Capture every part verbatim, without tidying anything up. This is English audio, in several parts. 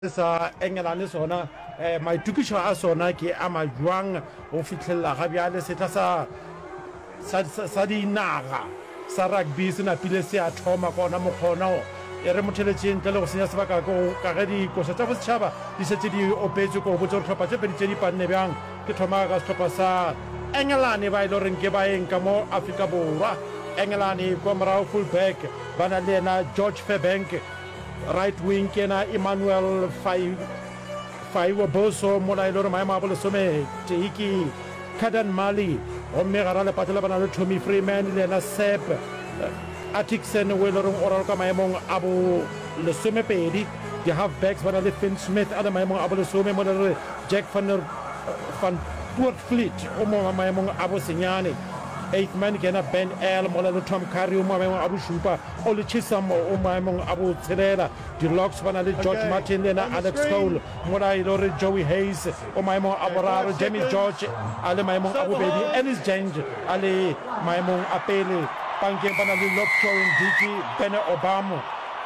sa England sona eh maitukiso a sona ke a majwang o fitlhella ga bjale se tla sa sa di naga sa rugby se na pile se a thoma kona mo khona o e re motheletseng tle le go senya sebaka go ka ga di kosa tsa botšhaba di setse di opetse go botsa tlhopha tse pedi tse di panne bjang ke thoma ka tlhopha sa England ba ile reng ke ba eng ka mo Africa Borwa England ko morao fullback bana le na George Fairbank right wing kena Emmanuel Fai Faiwa Boso mola ile re maema bole some tiki Kadan Mali o megara le patela bana le Tommy Freeman le na Sep Atkinson we le re oral ka maemong abo le some pedi di half backs bana le Finn Smith ada maemong abo le some mola re Jack van der van Poortvliet o mo maemong abo senyane eight man kena Ben El mola le Tom Curry o maemong abu shupa o le Chisam o maemong abu tselela di Locks bana le George Martin le na Alex Cole mola ile re Joey Hayes o maemong aboraro Demi George ale maemong abu bedi Ellis James ale maemong apele pankeng bana le Lockjaw Ndiki Bene Obama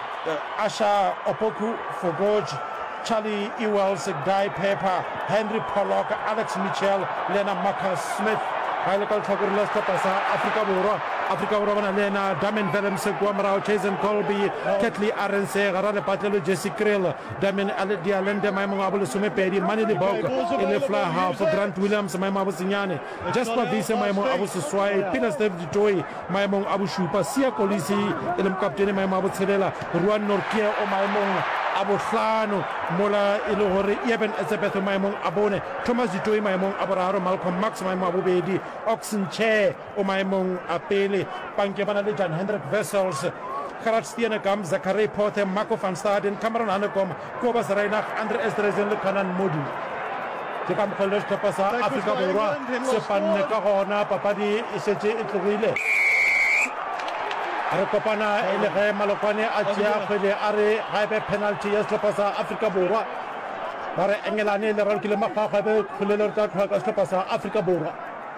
Asha Opoku Fogoj Charlie Ewells Guy Pepper Henry Pollock Alex Mitchell Lena Marcus Smith Hailakal Thakur Lester Pasa Africa Borwa Africa Borwa bana lena Damien Willems kwa marao Jason Colby Ketli Arense garale patlelo Jesse Krill Damien Dialende maimong abule sume pedi Mani de Bog ile fly half Grant Williams maimong abu sinyane Jasper Vise maimong abu Siswai Peter Steve Joy maimong abu Shupa Sia Kolisi ile mkapteni maimong abu Tselela Ruan Norkia o maimong abu Flano mola ile hore Eben Elizabeth maimong abone Thomas Joy maimong aboraro Malcolm Max maimong abu bedi Oxen Che o maimong apele panke bana le Jan Hendrik Wessels Gerard Steene Kam Zachary Porte Marco van Staden Cameron Hanekom Kobus Reinach Andre Esdrezen le Kanan Modi ke kam kholo tsa pasa Africa Borwa se panne ka gona papadi e setse e tlogile re kopana ele ge malokwane a tšea kgwele a re ga be penalty ya setlhopha sa Africa Borwa ba re England le ralokile magagwe be kgolelo tsa tlhwa ka setlhopha sa Africa Borwa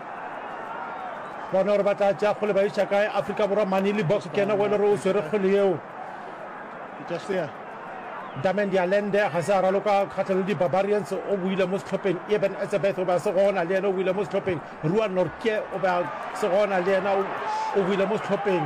bona gore ba tla tšea kgole ba iša kae Africa Borwa manile box kena wele re o swere kgole eo just there Damien Dialende ga se a raloka kgatlhelo di Barbarians o buile mo setlhopheng Eben Elizabeth o ba se gona le ena o buile mo setlhopheng Ruan Norke o ba se gona le ena o buile mo setlhopheng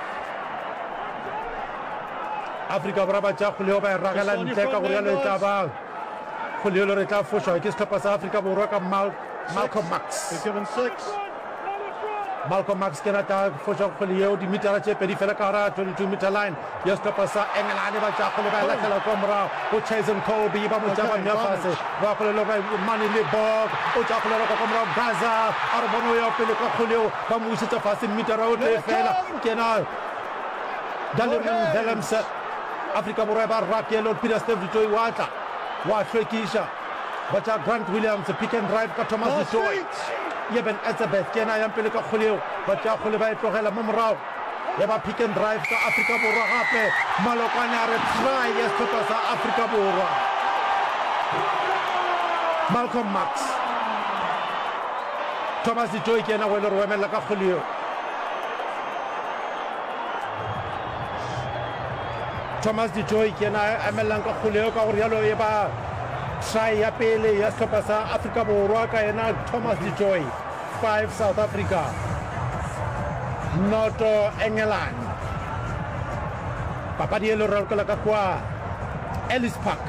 Africa Borwa ba tšea kgoleo ba e ragela ntle ka gore yalo e tla ba kgoleo re tla fošwa ke setlhopha sa Africa Borwa ka Malcolm Max given six Malcolm Max ke rata fošwa kgoleo di metara tše pedi fela ka gara twenty-two meter line ya setlhopha sa England ba tšea kgole ba e latela kwa morago go Jason Colby ba mo tšea ba meafase ba kgolelo ba Mani le Bog o tšea kgolelo ka kwa morago Gaza a re bono ya pele ka kgoleo ba mo isetša fase metara o tle fela ke na Damien Willems Africa Borwa ba rakelo Peter Steve Joy wa tla wa hlwekiša ba tša Grant Williams pick and drive ka Thomas Joy Eben Elizabeth kena ya pele ka kgoleo ba tša kgole ba e tlogela mo morago ya ba pick and drive ka Africa Borwa gape malokwane a re try ya setlhopha sa Africa Borwa Malcolm Max Thomas Joy kena wele re wemelela ka kgoleo Thomas Joy kena emelang ka kgoleo ka gore yalo e ba try ya pele ya setlhopha sa Africa Borwa ka ena Thomas Joy five South Africa not England papadi e le ralokola ka kwa Ellis Park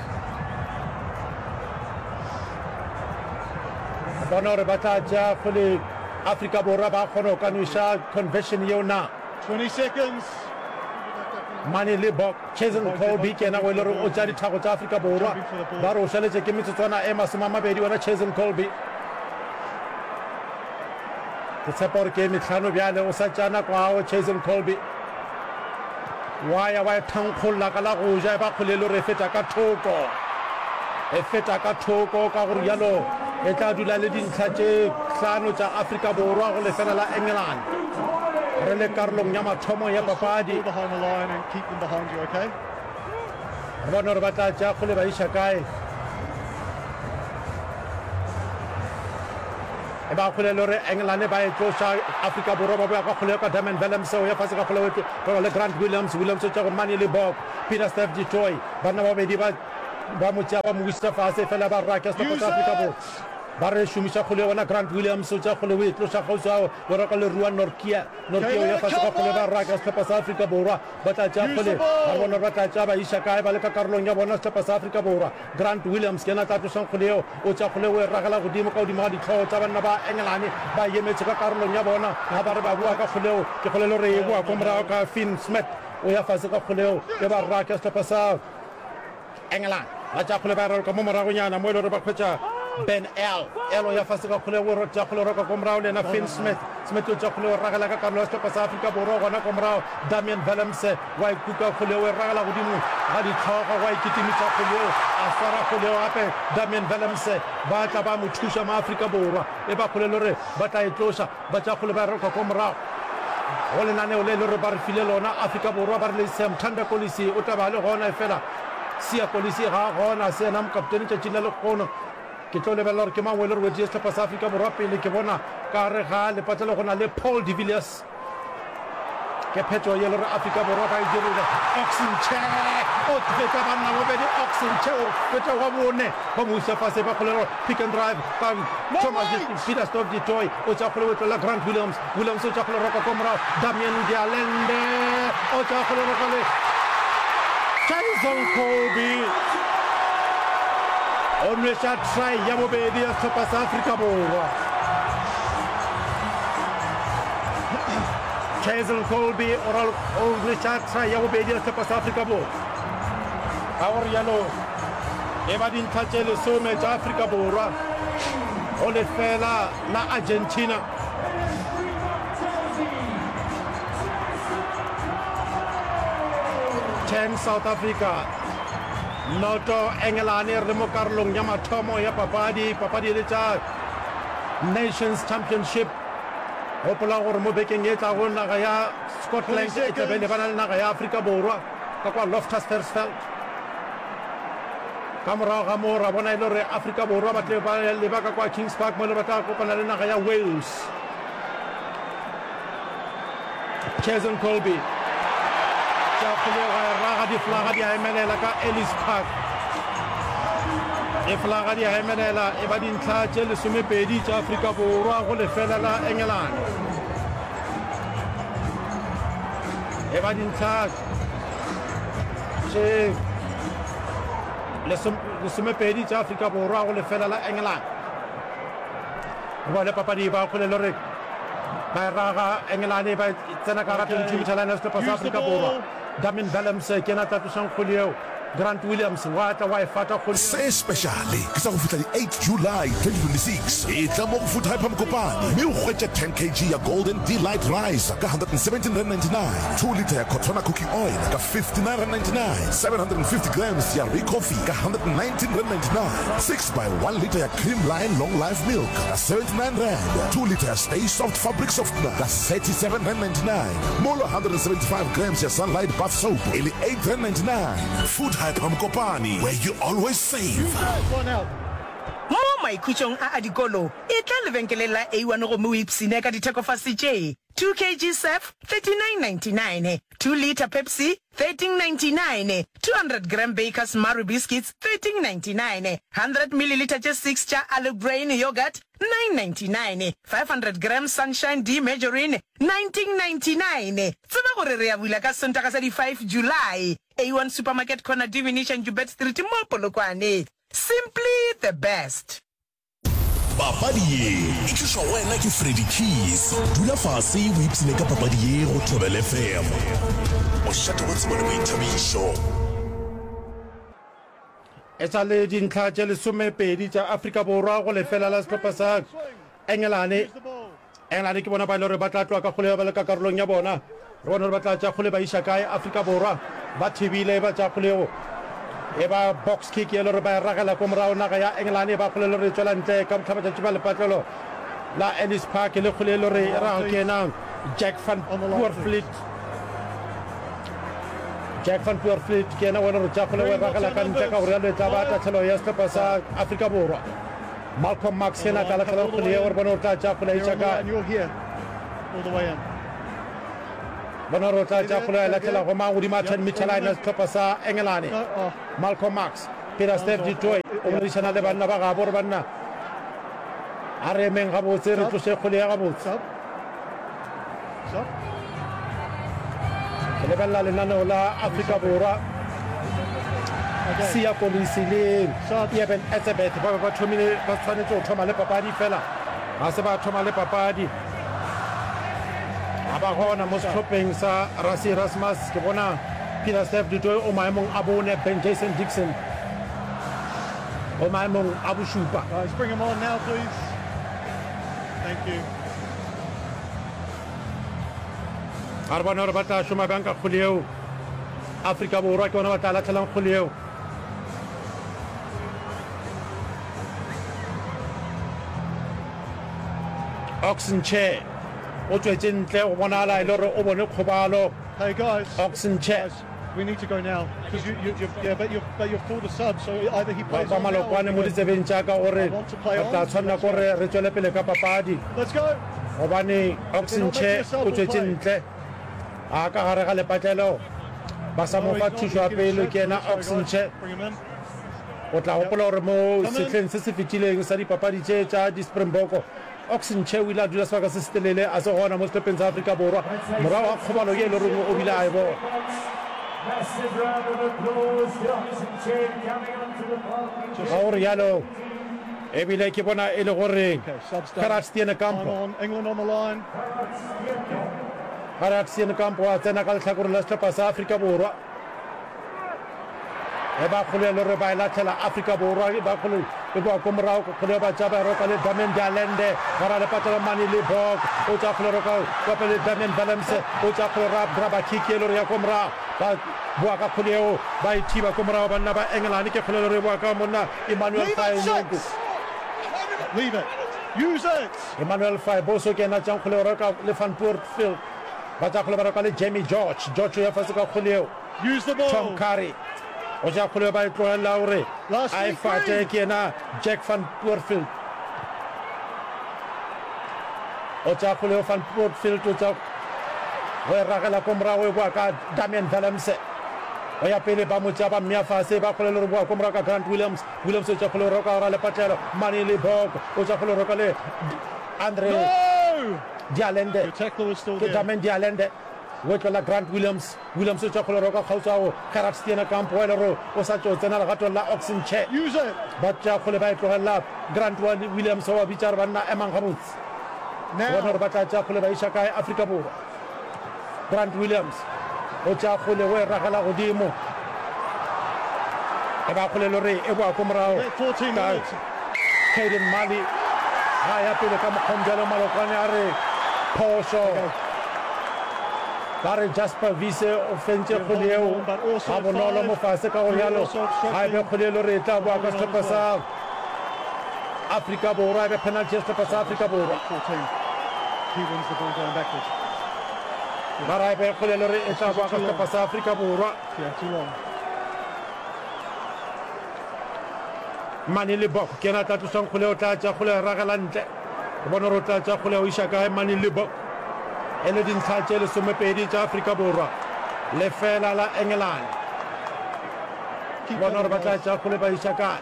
bona gore ba tla tšea kgole Africa Borwa ba kgona go kanoša conversion yeo na twenty seconds Mani le Bog Jason Colby kena wele re o tšea dithago tša Africa Borwa ba re o šaletše ke metsotswana e masome a mabedi wena Jason Colby ke tshepa gore ke metlhano bjale o sa tšea nako ao Jason Colby wa ya wa e thankgolola ka la go ja e ba kgolelo re e feta ka thoko e feta ka thoko ka gore yalo e tla dula le dintlha tše hlano tša Africa Borwa go lefela la England re le karolong ya mathomo ya papadi behind the line and keep them behind you, okay? re bona gore ba tla tšea kgole ba iša kae e ba kgolelo re England ba e tloša Africa Borwa ba boya ka kgoleo ka Damien Willems o ya fase ka kgoleo le Grant Williams Williams o tšea go Mani le Bog Peter Steve Joy banna babedi ba ba mo tšea ba mo wista fase fela ba raka sehlopha sa Afrika Borwa ba re šomiša kgole ona Grant Williams o tša kgole o e tloša kgauswa o reka le Ruan Norkia Norkia ya fase ka kgole ba raka sehlopha sa Afrika Borwa ba tla tšea kgole ba bona ba tla tšea ba iša kae ba le ka karolong ya bona sehlopha sa Afrika Borwa Grant Williams ke na tla tlošang kgole eo o tša kgole o e ragela godimo ka godimo ga ditlhogo tša banna ba Engelane ba emetše ka karolong ya bona ga ba re ba bua ka kgole eo ke kgole le re e bua ko morago ka Finn Smith o ya fase ka kgole eo e ba raka sehlopha sa England ba tša kgole ba raloka mo moragonyana mo e le gore ba kgwetša Ben L Elo ya fase ka kgole go tša kgole roka ko morago le ena Finn Smith Smith o tša kgole o ragela ka karolo ya sehlopha sa Afrika Borwa gona ko morago Damian Willemse wa ikuka kgole o e ragela godimo ga ditlhogo wa ikitimitša kgole eo a swara kgole eo gape Damian Willemse ba tla ba mo thuša mo Afrika Borwa e ba kgole le gore ba tla e tloša ba tša kgole ba roka ko morago go lenaneo le le gore ba re file lona Afrika Borwa ba re le Sam Thanda Kolisi o tla ba le gona e fela sia Kolisi ga gona se ena mokaptene tšatšing la lekgono ke tlo lebelela gore ke mangwe le re wetse sehlopha sa Afrika Borwa pele ke bona ka re ga lepatlelo go na le Paul de Villiers ke phetho ye le re Afrika Borwa ba e dirile oxen chair o feta banna bobedi oxen chair o feta wa bone ba mo isa fase ba kgolelo pick and drive ka Thomas Peter Stock Ditoy o tša kgole wetlela Grant Williams Williams o tša kgole roka ko morago Damian Dialende o tša kgole roka le Jason Colby o nwetša try ya bobedi ya sehlopha sa Afrika Borwa Jason Colby o nwetša try ya bobedi ya sehlopha sa Afrika Borwa ga gore yalo e ba dintlha tše lesome tša Afrika Borwa o lefela la Argentina ten South Africa noto Engelane re mo karolong ya mathomo ya papadi papadi le tša Nations Championship gopola gore mo bekeng e tla go naga ya Scotland e tlabe le bana le naga ya Afrika Borwa ka kwa Loftus Versfeld ka morago ga moo ra bona e le gore Afrika Borwa ba tle ba leba ka kwa Kings Park mo le ba tla kopana le naga ya Wales Jason Colby tša kgole ga raga diflaga di a emelela ka Ellis Park e flaga di a emelela e ba dintlha tše lesomepedi tša Afrika Borwa go lefela la Engelane e ba dintlha tše lesomepedi tša Afrika Borwa go lefela la Engelane go ba le papadi ba kgole le gore ba raga Engelane ba tsena ka rateng thumitšhalane ya sehlopha sa Afrika Borwa Damian Willemse ke na tlatlošang kgole eo Grant Williams wa tla wa e fata kgole se speciale ke sa go fihla di-eight July twenty twenty-six e tla mo go Food Hyper Mokopane mme o hwetše ten kilograms ya Golden Delight Rice ka one hundred seventeen rand ninety-nine two liter ya Cotona cooking oil ka fifty-nine rand ninety-nine seven hundred fifty grams ya Ray Coffee ka one hundred nineteen rand ninety-nine six by one liter ya Cream Line Long Life Milk ka seventy-nine rand two liter ya Stay Soft Fabric Softener ka thirty-seven rand ninety-nine molo one hundred seventy-five grams ya Sunlight Bath Soap ele eight rand ninety-nine. Food Hyper Mokopane, where you always save. One out. Mo maikhutsong a a dikolo e tla lebenkele la A one go mo ipsine ka ditheko fa setse two kilograms Surf thirty-nine ninety-nine two liter Pepsi thirteen ninety-nine two hundred gram Baker's Maru biscuits thirteen ninety-nine one hundred milliliter just six cha Olive Brain yogurt nine ninety-nine five hundred grams Sunshine D Margarine nineteen ninety-nine tseba gore re ya bula ka Sontaga sa di five July A one Supermarket Corner Divination Jubet Street mo Polokwane. Simply the best. Papadi ye e tšhošwa wena ke Freddy Keys dula fase o ipsine ka papadi ye go Thobela F M mošate go tseba le boithabišo e tša le dintlha tše lesomepedi tša Afrika Borwa go lefela la sehlopha sa Engelane Engelane ke bona ba ile gore ba tla tloa ka kgole ba le ka karolong ya bona re bona gore ba tla tša kgole ba iša kae Afrika Borwa ba thibile ba tša kgolego e ba box kick ye le gore ba e ragela ko morago naga ya Engelane ba kgole le gore e tswela ntle ka bothabatšatši ba lepatlelo la Ellis Park le kgole le gore e rago ke ena Jack van Poorvliet Jack van Poorvliet ke ena wena gore tša kgole o e ragela ka ntle ka gore yalo e tla ba tatlhelo ya sehlopha sa Afrika Borwa Malcolm Marx ke ena ka latlhela kgole ye gore bona o tla tša kgole e tša ka And you're here all the way in. bona gore o tla tša kgole e latlhela go mang godimo a ten meter line ya sehlopha sa Engelane No, oh. Malcolm Marx Peter Steph du Toit o modishana le banna ba ga bore banna a re meng ga botse re tlose kgole ya ga botse Sub. Sub. le bella le nano la Afrika Borwa Okay. sia polisi le Sub. Eben Etzebeth ba ba thomile ba tshwanetse go thoma le papadi fela ga se ba thoma le papadi a ba gona mo setlhopheng sa Rassie Erasmus ke bona Peter Steph du Toit o maemong a bone Ben Jason Dixon o maemong a boshupa Guys, bring him on now, please. Thank you. a re bona gore ba tla šoma bjang ka kgole eo Afrika Borwa ke bona ba tla latlhelang kgole eo Oxen Chair o tswetse ntle o bonala e le gore o bone kgobalo Hey, guys. Oxen Chair Guys, we need to go now because you, you, you, yeah, but you're, but you're for the sub, so either he plays ba on now or malokwane mo we go. ditsebeng tšaka o re I want to play re tla on, tshwanela so ko re re tswele pele ka papadi Let's go. gobane Oxen Chair o tswetse ntle a ka gare ga lepatlelo ba sa mo Oh, fa he's not- thuso ya he's giving pele ke ena Sorry, Oxen guys. Chair Bring him in. o tla gopola gore mo Come in. setlheng se se fetileng sa dipapadi tse tsa di-springboko Oxen Chair o ile a dula sebaka se se telele a se gona mo setlhopheng sa Afrika Borwa morago ga kgobalo ke e le goreng o bile a e bona Massive round of applause to Oxen Chair coming onto the party. ga gore yalo ebile ke bona e le gore Okay, subs done. Karat Time Steenekamp on. England on the line. Karat Steenekamp wa tsena ka letlhakore la setlhopha sa Afrika Borwa e ba kgole le gore ba e latlhela Afrika Borwa e ba kgole e boa ko morago ko kgole ba tsa ba roka le Damian Dialende gara le patela mane le Bok o tsa kgole roka kwa pele Damian Willemse o tsa kgole ra graba kick e le gore ya ko morago ba boa ka kgole eo ba e thiba ko morago banna ba England ke kgole le gore boa ka monna Emmanuel Leave Faye it, Nyoku six. Leave it. Use it. Emmanuel Faye boso ke na tsa kgole roka le Van Poortfield ba tsa kgole ba roka le Jamie George George ya fase ka kgole eo Use the ball. Tom Curry o ja kgole ba e tloela gore Last a e week, fate Green. ke ena Jack Van Poortfield o tsa kgole o Van Poortfield o tsa go e ragela ko morago e boa ka Damian Willemse o ya pele ba mo tsa ba mmea fase ba kgole le gore boa ko morago ka Grant Williams Williams o tsa kgole roka ora le patlelo Mane le Bok o tsa kgole roka le Andre No. Dialende Your tackle was still ke there. Damian Dialende o tlola Grant Williams Williams o tsa kgole roka kgautsa o Karat Steenekamp o le ro o sa tso tsena legato la Oxen Chair Use it. ba tša kgole ba e tlogela Grant Williams wa bitša re banna emang gabotse bona Now. gore ba tla tša kgole ba iša kae Afrika Borwa Grant Williams o tša kgole o e ragela godimo e ba kgole le gore e boa ko morago Wait, fourteen ka minutes. Caden Mali ga ya pele ka mokgomjalo malokwane a re phoso ba re Jasper Wiese o fentse kgole eo But also ga bonolo five. mo fase ka go yalo Also ga e be kgole le gore e tla boa ka setlhopha sa Afrika Borwa e be penalty ya setlhopha sa Afrika Borwa fourteen. He wins the ball going backwards. ba ra e be kgole le gore e tla boa ka setlhopha sa Afrika Borwa Yeah, too long. Mane le Bok ke ena tla tlosang kgole o tla tša kgole e ragela ntle o bona gore o tla tša kgole o iša kae Mane le Bok e le dintlha tše lesomepedi tša Afrika Borwa lefela la England Keep bona gore ba going, tla guys. tša kgole ba iša kae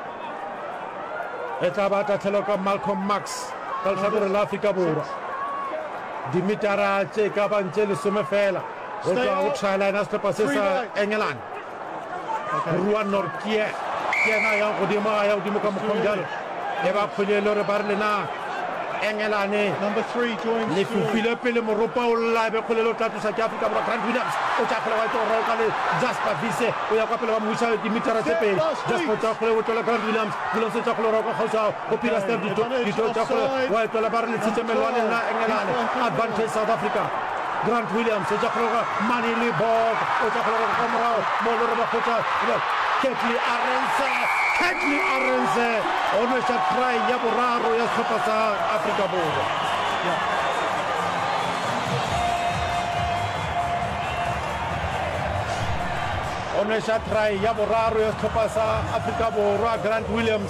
e tla ba tatlhelo ka Malcolm Max ka letlhakore la Afrika Borwa dimetara tše ka bang tše lesome fela o Stay tloa go out. trialina setlhopha se Three sa right. England Ruan Nortje ke ena ya godimo a ya godimo ka mokgomjalo e ba kgwele le gore ba re lena Engelane Number three joins. le Stewart. fufile pele moropa o lla be kgwele le o tla tlosa ke Afrika Borwa Grant Williams o tla kgwele wa tlo go roka le Jasper Wiese o ya kwa pele ba mo isa dimetara tse pedi Jasper o tla kgwele o tlola Grant Williams Williams o tla kgwele roka kgausa go Peter Steph dito dito tla kgwele wa tlola ba re le tshitse melwane la Engelane advantage South Africa Grant Williams o tla kgwele roka Mane le Bok o tla kgwele roka ka morao mo le re ba khotsa Ketley Arendse Ketley Arendse o nwetša try ya boraro ya setlhopha sa Afrika Borwa o nwetša try ya boraro ya setlhopha sa Afrika Borwa Grant Williams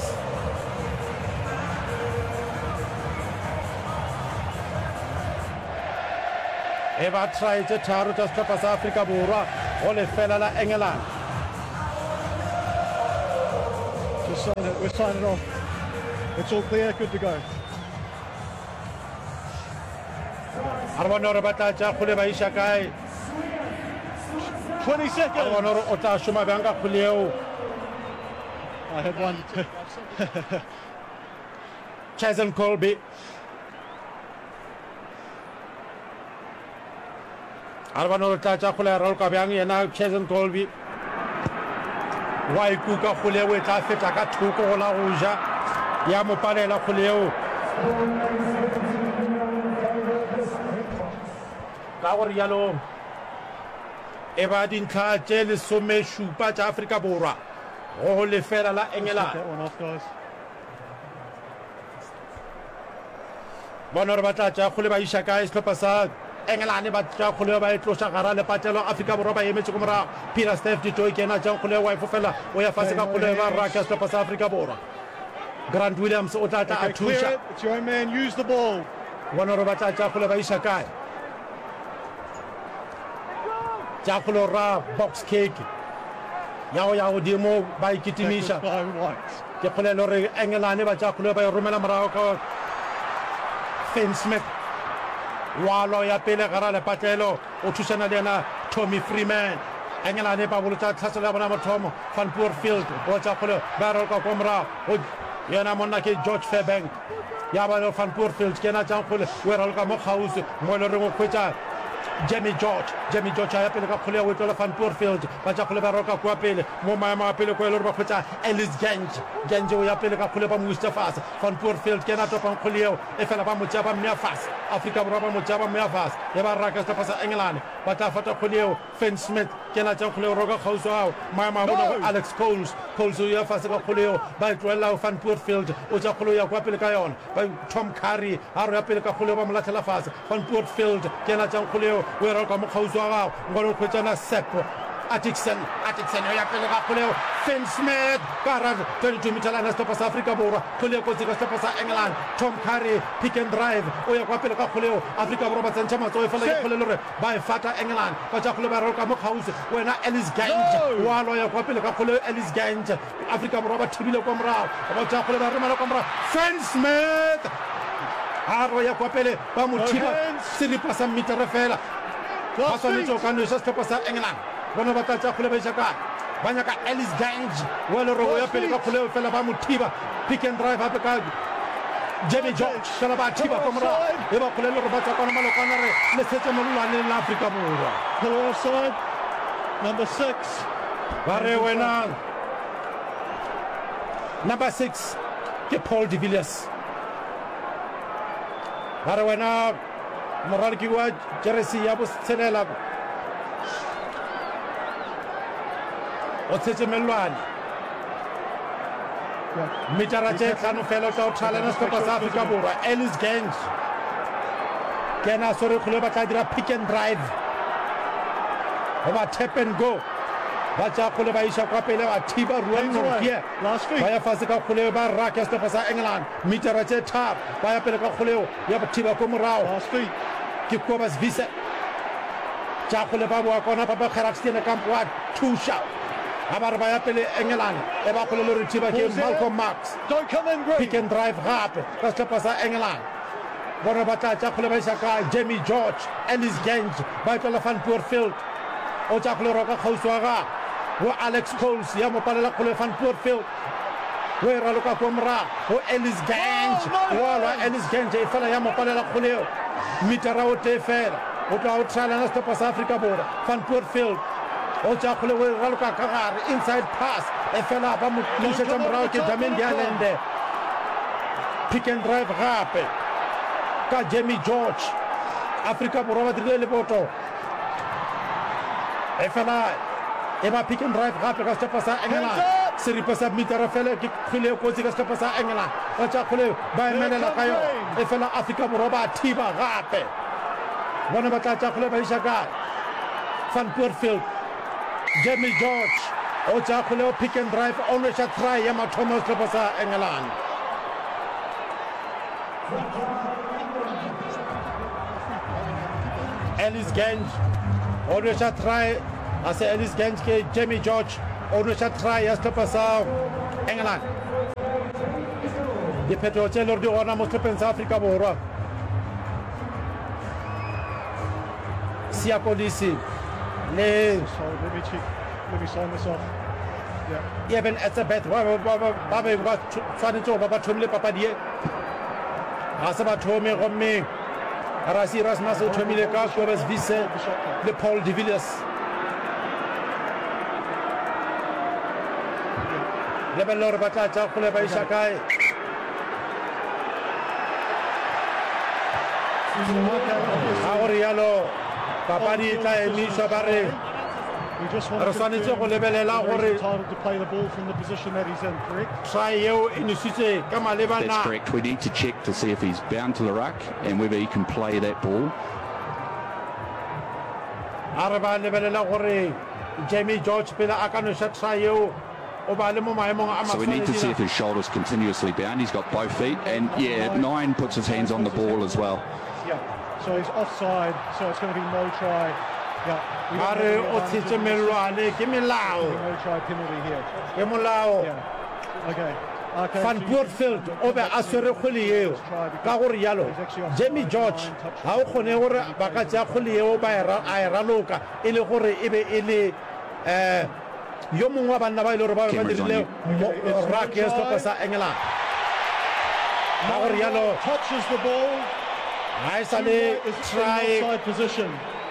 e ba try tše tharo tša setlhopha sa Afrika Borwa go lefela la England sign it. We're signing off. It's all clear, good to go. a re bone gore ba tla tša kgole ba iša kae twenty a re seconds. bone gore o tla šoma bjang ka kgole eo I had one. Jason Colby a re bone gore tla tša kgole ya raloka bjang yena Jason Colby wa ikuka kgole eo e tla feta ka thoko go la go ja ya mo palela kgole eo ka gore yalo e ba dintlha tše lesomešupa tša Afrika Borwa go lefela la England That one off, guys. bona gore ba tla tša kgole ba iša kae sehlopha sa England ba tša kgole ba e tloša gara lepatelo Afrika Borwa ba emetse ko morago Peter Steph Dito kena tša kgole wa e fofela o ya fase ka kgole ba raka sehlopha sa Afrika Borwa Grant Williams o tla tla a Okay, clear thuša it. It's your own man. Use the ball. bona gore ba tla tša kgole ba iša kae tša kgole ra box kick ya go ya godimo ba ikitimiša By White. ke kgolele gore England ba tša kgole ba e romela morago ka Finn Smith walo ya pele gara lepatlelo o thušana le yena Tommy Freeman England ba bolotša tlhaselo ya bona mothomo Van Boerfield o tša kgole ba raloka ko morago yena monna ke George Fairbank ya ba le Van Boerfield ke yena tšang kgole o e raloka mo kgausi mo e le reng o khwetša Jamie George Jamie George ya pele ka kgole ya o etlola Van Boerfield ba tša kgole ba raloka kua pele mo maemo a pele ko e le gore ba khwetša Ellis Genge Genge o ya pele ka kgole ba mo wisitša fase Van Boerfield ke yena topang kgole eo e fela ba mo tšea ba mmea fase Afrika Borwa ba mo tšea ba mmea fase e ba raka sehlopha sa England ba tla fata kgole eo Finn Smith ke yena tšang kgole o roka kgausi ao maemo a bona go Alex Coles Coles o ya fase ka kgole eo ba e tloelela Van Boerfield o tša kgole o ya kua pele ka yona ba Tom Curry a ro ya pele ka kgole eo ba mo latlhela fase Van Boerfield ke yena tšang kgole eo o e raloka mo kgausi wa gago ngwane o khwetšana Sepo Atkinson Atkinson o ya pele ka kgole eo Finn Smith ka ra twenty-two meter line ya sehlopha sa Afrika Borwa kgole e kotsi ka sehlopha sa England Tom Curry pick and drive o ya kwa pele ka kgole eo Afrika Borwa ba tsentšha matsogo e fela ke kgole le gore ba e fata England ba tša kgole ba raloka mo kgausi wena Ellis Genge wa lo ya kwa pele ka kgole eo Ellis Genge Afrika Borwa ba thibile kwa morago ba tša kgole ba romela kwa morago Finn Smith a ro ya kwa pele ba mo thiba seripa sa mmetere fela ba swanetše o ka noša sehlopha sa England bona ba tla tša kgole ba iša kae ba nyaka Ellis Genge o e le gore o ya pele ka kgole fela ba mo thiba pick and drive gape ka Jamie George fela ba thiba ko morago e ba kgole le gore ba tswa kwana malokwana re le setse mo lelwaneng la Afrika Borwa Hello, offside. Number six. ba re wena number six ke Paul de Villiers ba re wena moraloki wa jeresi ya botshelela o tshetse melelwane metara tše tlhano fela o tla o thalana sehlopha sa Afrika Borwa Ellis Genge ke ena sore kgole ba tla dira pick and drive goba tap and go ba tša kgole ba iša kwa pele ba thiba Ruan Nortje Last ba feet. ya fase ka kgoleo ba raka ya sehlopha sa England metara tše tharo ba ya pele ka kgoleo ya ba thiba ko morago Last feet. ke Kobus Wiese tša kgole ba boa kona papa Gerardstene kampo wa thuša ga ba re ba ya pele England e ba kgole le re thiba ke Pause it. Malcolm Marx Don't come in, Green. pick and drive gape ka sehlopha sa England bona ba tla tša kgole ba iša ka Jamie George Ellis Genge ba etlola Van Boerfield o tša kgole roka kgausi wa gago go Alex Coles ya mo palela kgole Van Boerfield o e raloka ko morago go Ellis Genge wa lwa Ellis Genge e fela ya mo palela kgoleo metara o tee fela o tla o thalana sehlopha sa Afrika Borwa Van Boerfield o tša kgole o e raloka ka gare inside pass e fela ba mo tlišetša morago ke Damian Dialende pick and drive gape ka Jamie George Afrika Borwa ba dirile leboto e fela e ba pick and drive gape ka sehlopha sa England seripa sa metara fela ke kgwele e kotsi ka sehlopha sa England ba tša kgole ba emelela ka yona e fela Afrika Borwa ba thiba gape bona ba tla tša kgole ba iša kae Van Boerfield Jamie George o tša kgole o pick and drive o nweša try ya mathomo sehlopha sa England Ellis Genge o nweša try a se Ellis Genge ke Jamie George o nweša try ya sehlopha sa England diphetogo tse e le gore di gona mo sehlopheng sa Afrika Borwa. Siya Kolisi le So let me check. Let me sign this off. Yeah. Eben Etzebeth ba ba ba ba ba ba tshwanetse go ba ba thomile papadi e ga se ba thome gomme Rassie Erasmus o thomile ka Cobus Wiese le Paul de Villiers. lebelele gore ba tla tša kgole ba iša kae. ga gore yalo papadi e tla emišwa ba re We just re want to swanetse go confirm lebelela that he's gore entitled to play the ball from the position that he's in, correct? try eo e nositse ka malebana. That's correct. We need to check to see if he's bound to the ruck and whether he can play that ball. a re ba lebelela gore Jamie George pele a ka noša try eo o ba le mo maemong a So we need to see if maswanedina. his shoulder's continuously bound. He's got both feet. And yeah, nine puts his hands on the ball as well. Yeah. So he's offside, so it's going to be no try. Yeah. We don't a have re any o advantage tshetse in this. melwane ke melao No try penalty here. ke molao. Yeah. Okay. Okay. Van so you Poortveld can- o be a swere kgole eo ka gore yalo Jamie George ga o kgone gore ba ka tšea kgole eo ba e ra- a e raloka e le gore e be e le eh yo mongwe wa banna ba e le gore ba be ba Cameron's on dirile you. rak ya sehlopha sa England ka gore yalo touches the ball. ga e sa le Is in try an offside position.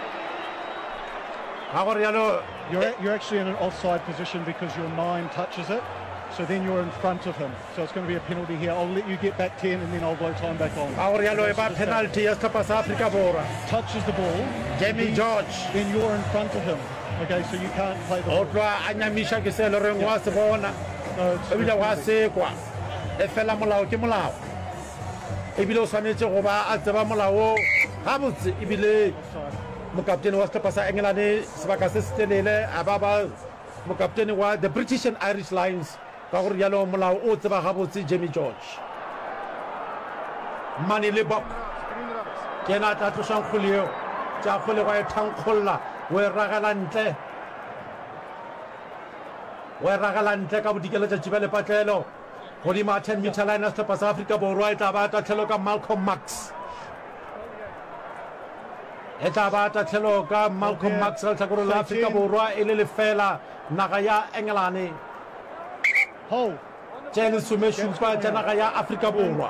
ga gore yalo You're, a- you're actually in an offside position because your nine touches it. So then you're in front of him. So it's going to be a penalty here. I'll let you get back ten and then I'll blow time back on. ga gore yalo e That's ba just that. penalty ya sehlopha sa Afrika Borwa. Touches the ball. Jamie then- George Then you're in front of him. Okay, so you can't play the o ball. tloa a nyamiša ke se le reng wa se bona No, it's ebile wa penalty. sekwa e fela molao ke molao ebile o swanetse go ba a tseba molao gabotse ebile Offside. mokaptene wa sehlopha sa England sebaka se se telele a ba ba mokaptene wa the British and Irish Lions ka gore yalo molao o tseba gabotse Jamie George Mane le Bob ke ena a tla tlosang kgole eo tša kgole gwa e thankgolola o e ragela ntle o e ragela ntle ka bodikelo tšatši ba lepatlelo godimo a ten meter line a sehlopha sa Afrika Borwa e tla ba tatlhelo ka Malcolm Max e tla ba tatlhelo ka Malcolm Max ka letlhakore la Afrika Borwa e le lefela naga ya England Hole. tše lesomešupa tša naga ya Afrika Borwa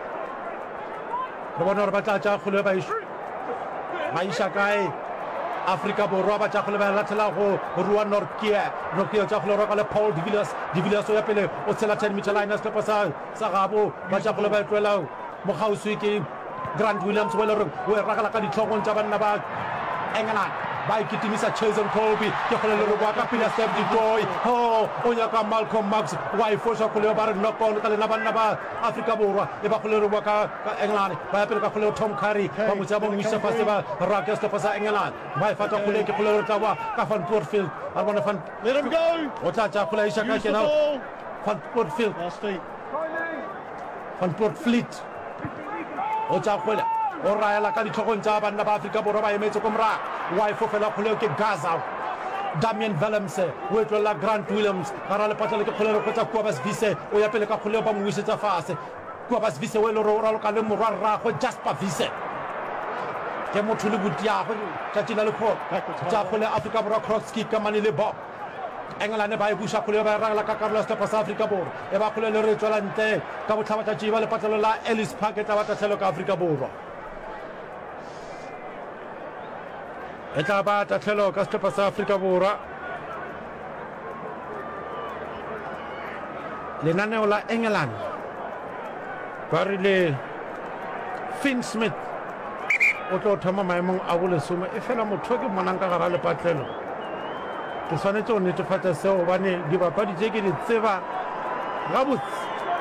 re bona gore ba tla tša kgole ba iš- ba iša kae Afrika Borwa ba tša kgole ba latlhela go rua Nortkia Nortkia tša kgole roka le Paul de Villiers de Villiers o ya pele o tshela ten meter line a sehlopha sa sa gabo ba tša kgole ba e tloela mo kgauswi ke Grant Williams o e le gore o e ragela ka ditlhogong tša banna ba England ba ikitimisa Jason Colby ke kgole le re boa ka pele Steph du Toit o o nyaka Malcolm Max wa e foša kgole ba re knock on ka lena banna ba Afrika Borwa e ba kgole re boa ka ka England ba ya pele ka kgole Tom Curry ba mo tsaya ba mo isa fase ba raka sehlopha sa England ba e fata kgole ke kgole re tla boa ka Van Poortveld a bona Van Let him go. o tla tša kgole a iša ka Use the kena ball. Van Poortveld Last feet. Van Poortveld o tša kgole o raela ka ditlhogong tša banna ba Afrika Borwa ba emetse ko morago wa e fofela kgoleo ke Gaza Damian Willems o e tlolela Grant Williams ga ra lepatlele ke kgolelo go tsa Cobus Wiese o ya pele ka kgoleo ba mo wisetsa fase Cobus Wiese o e le gore o raloka le morwa rragwe Jasper Wiese ke motho le bodiago tšatši la lekgolo tša kgole Afrika Borwa cross kick ka Mane le Bob England ba e buša kgoleo ba e ragela ka karolo ya sehlopha sa Afrika Borwa e ba kgole le re e tswela ntle ka botlhaba tšatši ba lepatlelo la Ellis Park e tla ba tatlhelo ka Afrika Borwa e tla ba tatlhelo ka sehlopha sa Afrika Borwa lenaneo la England ba rile Finn Smith o tlo thoma maemong a bolesome e fela motho ke monang ka gara lepatlelo ke swanetse go netefatsa seo gobane dibapadi tse ke di tseba gabotse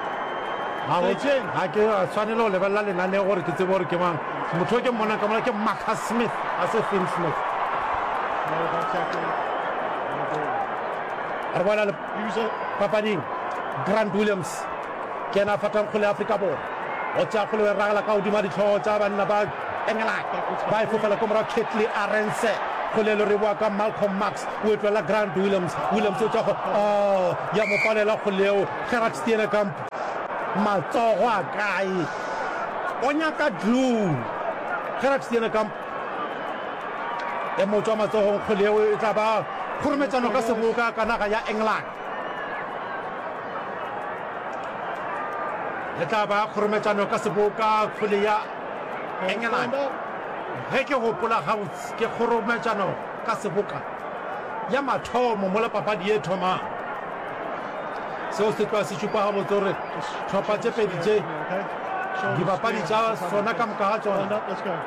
ga ke tshwanele go lebelela lenaneo gore ke tsebe gore ke mang motho o ke monang ka mola ke Marcus Smith a se Finn Smith No, that's tackle. No ball. re bona le Use it. papading Grant Williams ke ena a fatang kgole ya Afrika Borwa o tšea kgole e ragela ka godimo ditlhogo tša banna ba England ba e fofela ko morago Ketley Arendse kgole le re boa ka Malcolm Max o e tloela Grant Williams Williams o tša go o ya mo palela kgoleo Gerard Steenekamp matsogo a kae o nyaka glue Gerard Steenekamp e motho wa matsogong kgwele eo e tla ba kgorometsano ka seboka ka naga ya England e tla ba kgorometsano ka seboka kgwele ya England ge ke gopola gabotse ke kgorometsano ka seboka ya mathomo mo la papadi e thomang seo se tloa se supa gabotse gore tlhopha tse pedi tse dibapadi tsa sona ka moka ga tsona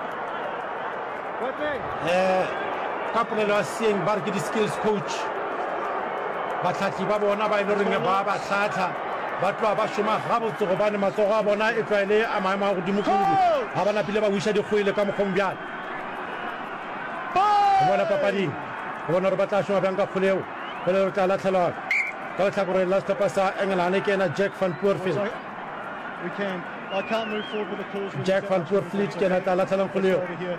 um ka polelo ya seeng ba re ke di-skills coach batlhatlhi ba bona ba e le goreng ba ba tlhatlha ba tloa ba šoma gabotse gobane matsogo a bona e tlwaele a maemo a godimo kudu ga ba napile ba buša dikgwele ka mokgong bjale go bona papading go bona gore ba tla šoma bjang ka kgoleo kgoleo tla latlhelwa ka letlhakoreng la setlhopha sa England ke ena Jack van Poortvliet We can. I can't move forward with the calls. Jack van Poortvliet ke ena tla latlhelang kgoleo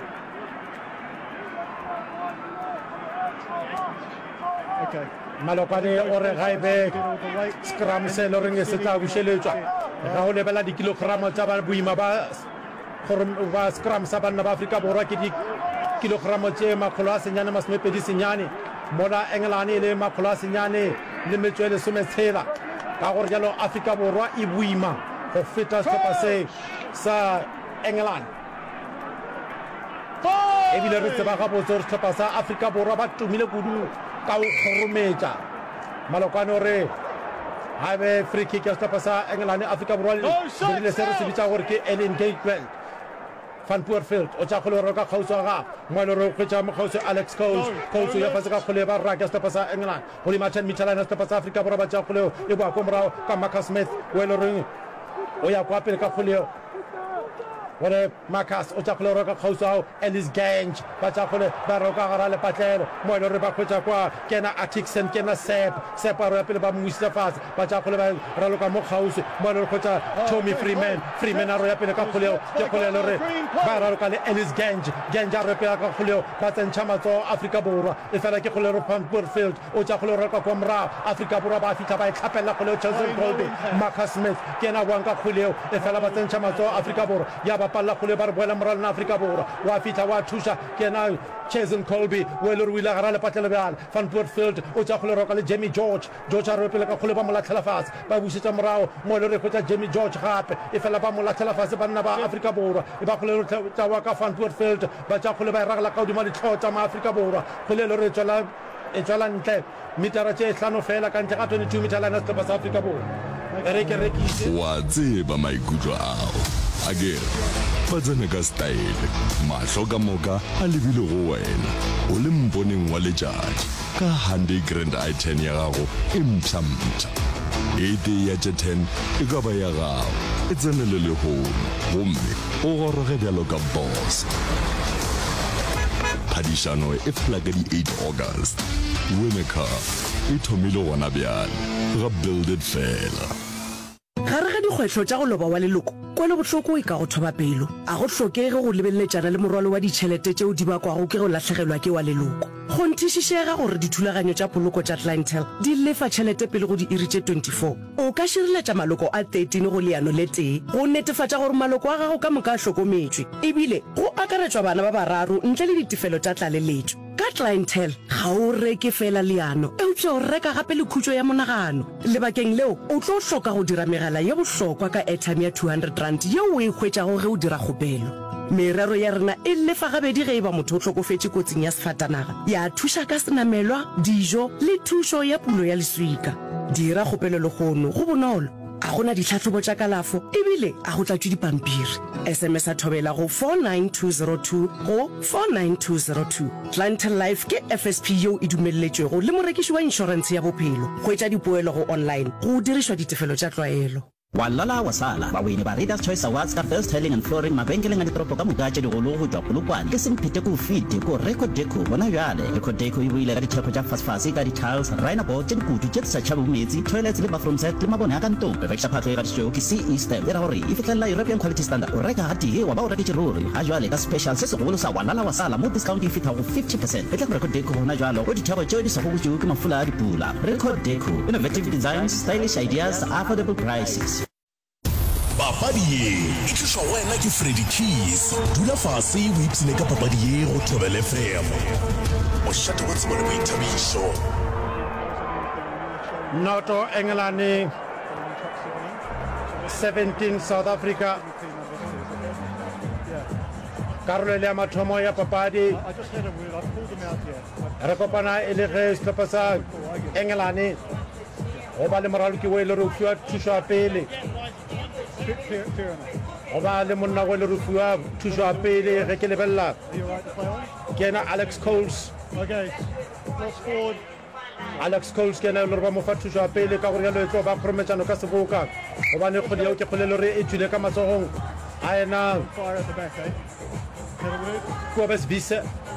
Okay. Malokwane o re ga e be scrum se le reng se tla bušeletswa ga go lebela dikilogramo tsa ba boima ba ba scrum sa banna ba Afrika Borwa ke dikilogramo tse makgolo a senyane masomepedi senyane mola England e le makgolo a senyane le metso e lesome tshela ka gore jalo Afrika Borwa e boima go feta setlhopha se sa England ebile re tseba gabotse gore setlhopha sa Afrika Borwa ba tumile kudu ka o kgorometša Malokwane o re ga be free kick ya setlhopha sa England Afrika Borwa dirile se re se bitsa gore ke early engagement Van Poortvliet o tša kgole gore ka kgauso ga gago mo e le gore o kgwetša mokgauso Alex Coles Coles ya fase ka kgole ba rrak ya setlhopha sa England godima ten meter line ya setlhopha sa Afrika Borwa ba tša kgoleo e boa ko morago ka Marcus Smith o e le goreng o ya kwa pele ka kgoleo gore Marcus o tša kgole gore ka kgauso ao Ellis Gange ba tša kgole ba re o ka gara lepatlelo mo e le gore ba kgwetša kwa ke ena Atkinson ke ena Sep Sep a re ya pele ba mongwisitsa fatshe ba tša kgole ba raloka mo kgauso mo e le gore kgwetša Tommy Freeman Freeman a re ya pele ka kgoleo ke kgole le gore ba raloka le Ellis Gange Gange a re ya pele ka kgoleo ba tsentšha matsogo Afrika Borwa e fela ke kgole gore Van Poortvliet o tša kgole gore ka kwa morago Afrika Borwa ba fitlha ba e tlhapelela kgoleo Chelsea Colby Marcus Smith ke ena boang ka kgoleo e fela ba tsentšha matsogo Afrika Borwa ya ba palela kgoleo ba re boela moralo na Afrika Borwa wa fitlha wa thuša ke ena Chazon Colby o e le gore o ile gara lepatlelo bjale Van Poortvliet o tša kgole roka le Jamie George George a re pele ka kgole ba mo latlhela fatshe ba bušetša morago mo e le gore e kgwetša Jamie George gape e fela ba mo latlhela fatshe banna ba Afrika Borwa e ba kgole tša wa ka Van Poortvliet ba tša kgole ba e ragela ka godimo ditlhogo tša ma-Afrika Borwa kgole e le gore e tswela ntle metara tše hlano fela ka ntle ga twenty-two meter line ya setlhopha sa Afrika Borwa e re ke rekise wa tseba maikutlo ao a kere ba tsena ka style mahlo ka moka a lebile go wena o le mponeng wa letšatši ka Hyundai Grand i ten ya gago e mpšhampša e tee ya tše ten e ka ba ya gago e tsenele lehono gomme o goroge bjalo ka boss phadišano e fela ka di-eight August Winnacar e thomile gona bjale ga build it fela gare ga dikgwetlho tša go loba wa leloko kwele bohloko e ka go thoba pelo a go hlokege go lebelletšana le morwalo wa ditšhelete tšeo di bakwago ke go latlhegelwa ke wa leloko go nthišišega gore dithulaganyo tša poloko tša Clientele di lefa tšhelete pele go di iri tše twenty-four o ka šireletša maloko a thirteen go leano le tee go netefatša gore maloko a gago ka moka a hlokometšwe ebile go akaretšwa bana ba bararo ntle le ditefelo tša tlaleletšo ka Clientele ga o reke fela leano eupša o reka gape le khutšo ya monagano lebakeng leo o tlo hloka go dira megala ye bohlokwa ka airtime ya two hundred rand yeo o e hwetšago ge o dira kgopelo merero ya rena e lefa gabedi ge e ba motho o hlokofetše kotsing ya sefatanaga ya thuša ka senamelwa dijo le thušo ya pulo ya leswika dira kgopelo le gono go bonolo a gona ditlhatlhobo tša kalafo ebile a go tlatšwe dipampiri sms a thobela go four nine two zero two go four nine two zero two Clientele Life ke F S P yeo e dumelletšwego le morekiši wa inšorense ya bophelo hwetša dipoelo go online go dirišwa ditefelo tša tlwaelo walala wasala baweni ba Readers Choice Awards ka First Tiling and Flooring mabenkeleng a ditoropo ka moka tše digolo go tšwa polokwane ke semphete ko fete ko Record Deco bona bjale Record Deco e boile ka ditheko tša fasfase ka di-tiles rhino board tše dikutu tše di sa tšhabe bometsi toilets le bathroom set le mabone a kantong perfection phatlo e gadišitšwego ke C E Stem e ra gore e fitlelela European quality standard o reka ga tee wa ba o reketše ruri ga jwale ka special se segolo sa walala wasala mo discount e fithago fifty percent e tla go Record Deco gona jwalo o ditheko tšeo di sa go botšego ke mafula a dipula Record Deco innovative designs stylish ideas affordable prices papadi ye e tliswa wena ke Freddy Keys. Dula fase o ipsene ka papadi ye go Thobela F M. Mošate wa tsebo le boithabišo. Noto England seventeen South Africa. Karolo le mathomo ya papadi. I just had a word. I pulled them out here. Re kopana e le ge setlhopha sa England go ba le moralo ke we le re fiwa thuso ya pele Fair, fair, fair enough. go ba le monna go le re fiwa thuso ya pele ge ke lebella Are you right to play on? ke ena Alex Coles Okay. Cross forward. Alex Coles ke ena le re ba mo fa thuso ya pele ka gore ya le tlo ba khrometšano ka seboka go ba ne kgole yeo ke kgole le re e tswile ka matsogong a ena Fire at the back, eh? Had a word? Kobus Wiese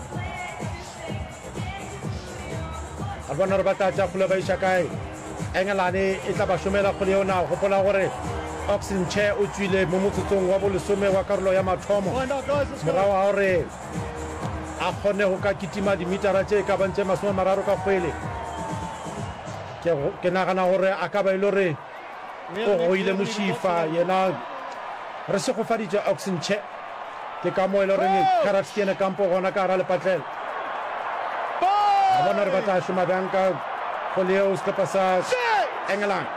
a bona re ba tla tša kgole ba iša kae England e tla ba šomela kgole yeo na gopola gore Oxen Chair o tswile mo motsotsong wa bolesome wa karolo ya mathomo Find out, guys. Let's morago go. ga gore a kgone go ka kitima dimitara tše ka bantše masome mararo ka kgwele Ke go- ke nagana gore a ka ba ile gore o goile mošifa yena re se go faditše Oxen Chair ke ka mo e le goreng karatskene kampo gona ka gara lepatlele a bona re ba tla šoma bjang ka kgole yeo setlhopha sa England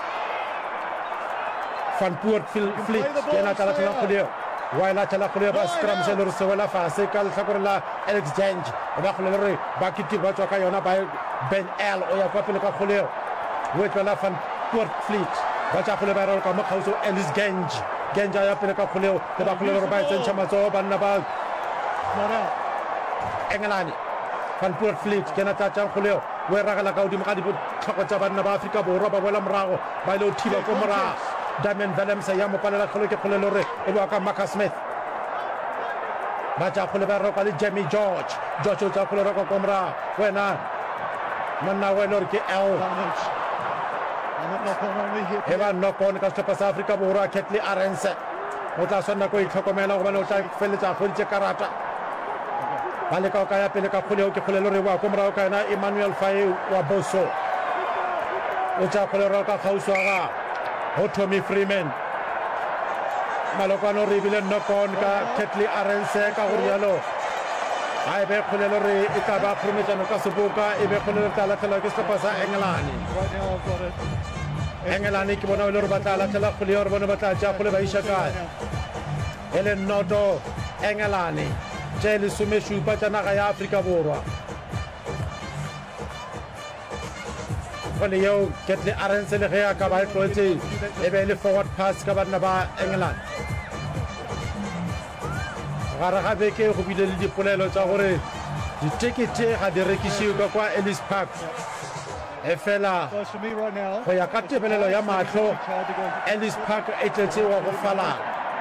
Van Poort Fil- Fleet ke ena tla latela kgole yeo wa la tla kgole ba scrum se le re se wela fase ka letlhakore la Alex Genge e ba kgole le re ba kiti ba tswa ka yona ba Ben L o ya kwa pele ka kgole yeo o etlela Van Poort Fleet ba tša kgole ba re ka mo kgauso Ellis Genge Genge a ya pele ka kgole yeo le ba kgole le re ba etsentšha matsogo banna ba Not out. England Van Poort Fleet ke na tlatšang kgole yeo o e ragela ka godimo ga ditlhogo tša banna ba Afrika Borwa ba boela morago ba ile o thiba ko morago Damian Williams ya mo palela kgole ke kgole le gore e boa ka Marcus Smith ba tša kgole ba roka le Jamie George George o tša kgole roka ko morago wena monna wa e le gore ke L Advantage. I'm not knock on only here. e ba knock-on ka setlhopha sa Afrika Borwa Catley Arendse o tla tshwanela ko itlhokomela gobane o tla feletsa a kgoditše karata ba leka o ka ya pele ka kgole eo ke kgole le re boa ko morago ka ena Emmanuel Faye wa Boso o tša kgole re ka kgausi wa ga go Tommy Freeman malokwane re ebile knock-on ka Catley Arendse ka go rialo ga e be kgole le re e tla ba kgorometšano ka seboka e be kgole le tla latlhelwa ke setlhopha sa England Right now I've got it. England ke bona e le gore ba tla latlhela kgole eo re bone ba tla tšea kgole ba iša kae e le noto England tše lesomešupa tša naga ya Afrika Borwa kgole yeo Catley Arendse le ge a ka ba e tloetse e be e le forward pass ka banna ba England gare ga beke go bile le dipolelo tša gore ditekete ga di rekišiwe ka kwa Ellis Park e fela So for me right now, go ya ka tebelelo ya mahlo tried to go. Ellis Park e tletse wa go falala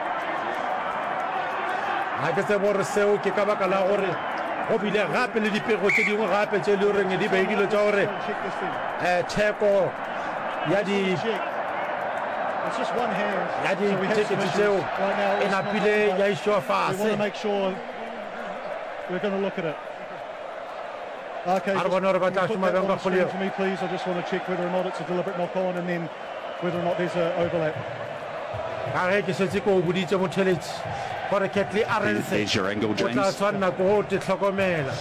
ga ke tsebo gore seo ke ka baka la gore go bile gape le dipego tse dingwe gape tse e le goreng di beedilo tša gore Check this thing. um theko ya di Check. It's just one hand. ya So we have some ditekete issues. tseo Right now, e it's not napile done, ya but išiwa we want fase to make sure we're going to look at it. Okay, I just don't know about can that, you put my that on younger the screen folio. for me, please. I just want to check whether or not it's a deliberate knock-on and then whether or not there's an overlap. ga ge ke setse ko o boditse motheletši gore Catley Arendse There's your angle, o tla James. tshwanela ko go te tlhokomela